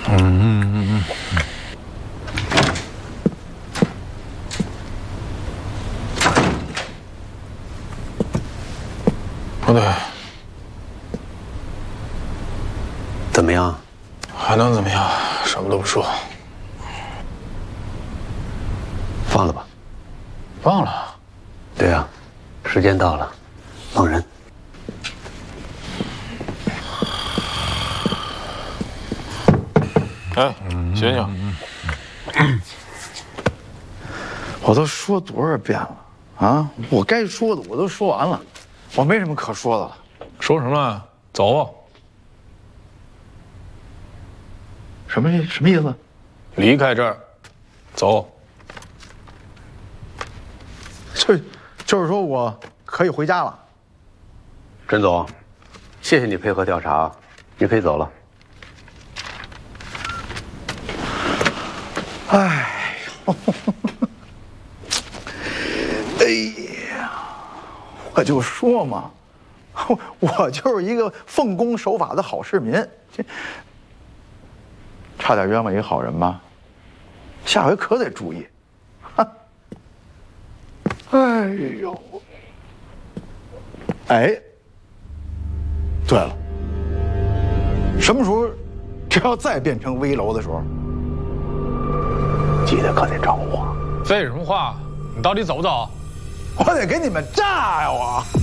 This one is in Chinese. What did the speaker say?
不对， 怎么样？ 还能怎么样？什么都不说。 放了吧。 忘了。 对啊，时间到了，放人。 哎，醒醒！ 我都说多少遍了啊！我该说的我都说完了，我没什么可说的了。 说什么啊？走啊！ 什么意思？ 离开这儿，走。 就是说我可以回家了。 甄总，谢谢你配合调查，你可以走了。 哎呦，哎呀，我就说嘛，我就是一个奉公守法的好市民，差点冤枉一个好人吧，下回可得注意。哎呦，哎，对了，什么时候这要再变成危楼的时候，记得可得找我。 废什么话？你到底走不走？ 我得给你们炸呀！我。